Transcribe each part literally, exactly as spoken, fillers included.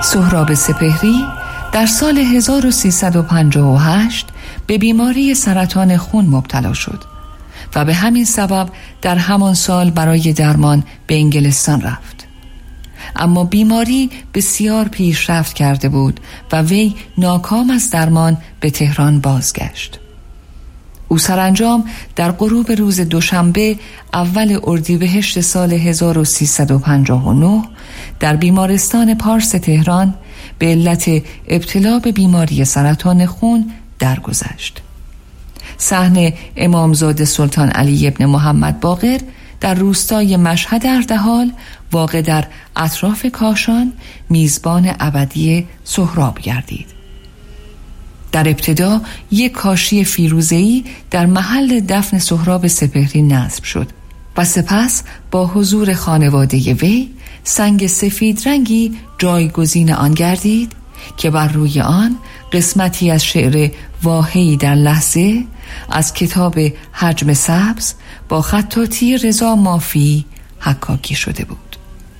سهراب سپهری در سال هزار و سیصد و پنجاه و هشت به بیماری سرطان خون مبتلا شد و به همین سبب در همان سال برای درمان به انگلستان رفت. اما بیماری بسیار پیشرفت کرده بود و وی ناکام از درمان به تهران بازگشت. او سرانجام در غروب روز دوشنبه اول اردیبهشت سال هزار و سیصد و پنجاه و نه در بیمارستان پارس تهران به علت ابتلا به بیماری سرطان خون درگذشت. صحن امامزاده سلطان علی ابن محمد باقر در روستای مشهد اردهال واقع در اطراف کاشان میزبان ابدی سهراب گردید. در ابتدا یک کاشی فیروزه‌ای در محل دفن سهراب سپهری نصب شد و سپس با حضور خانواده وی سنگ سفید رنگی جایگزین آن گردید که بر روی آن قسمتی از شعر واهی در لحظه از کتاب حجم سبز با خطاطی رضا مافی حکاکی شده بود.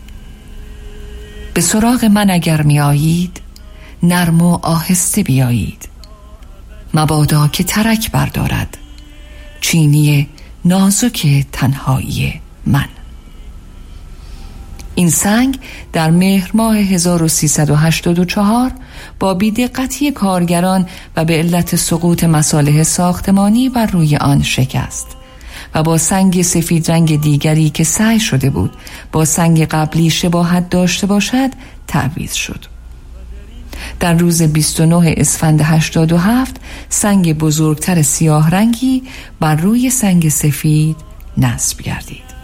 به سراغ من اگر می آیید نرم و آهسته بیایید، مبادا که ترک بردارد چینی نازک تنهایی من. این سنگ در مهر ماه هزار و سیصد و هشتاد و چهار با بی‌دقتی کارگران و به علت سقوط مصالح ساختمانی بر روی آن شکست و با سنگ سفید رنگ دیگری که سعی شده بود با سنگ قبلی شباهت داشته باشد تعویض شد. در روز بیست و نه اسفند هشتاد و هفت سنگ بزرگتر سیاه رنگی بر روی سنگ سفید نصب گردید.